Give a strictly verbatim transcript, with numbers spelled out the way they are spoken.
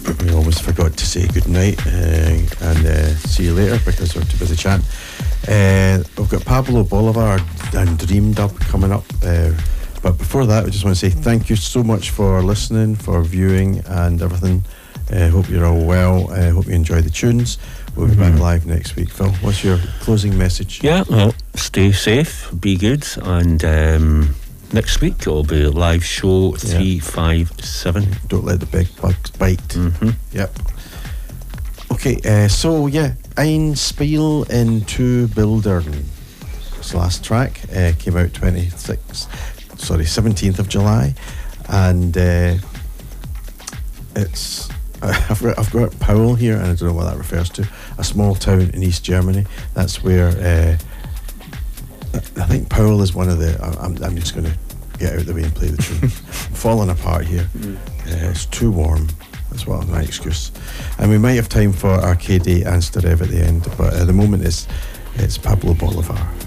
we almost forgot to say good night uh, and uh, see you later because we're too busy chatting. Uh, we've got Pablo Bolivar and Dream Dub coming up. Uh, but before that, I just want to say thank you so much for listening, for viewing and everything. I uh, hope you're all well. I uh, hope you enjoy the tunes. We'll be mm-hmm. back live next week. Phil, what's your closing message? Yeah, well, stay safe, be good, and um, next week it'll be a live show three five seven. Don't let the big bugs bite. Mm-hmm. Yep. Okay, uh, so yeah, Ein Spiel in two Bildern. This last track uh, came out twenty-sixth, sorry, seventeenth of July, and uh, it's. I've got, I've got Paul here, and I don't know what that refers to. A small town in East Germany. That's where uh, I think Paul is one of the. I'm, I'm just going to get out of the way and play the tune. I'm falling apart here. Mm. Uh, it's too warm. That's what my excuse. And we might have time for Arcade and Starev at the end, but at the moment it's it's Pablo Bolivar.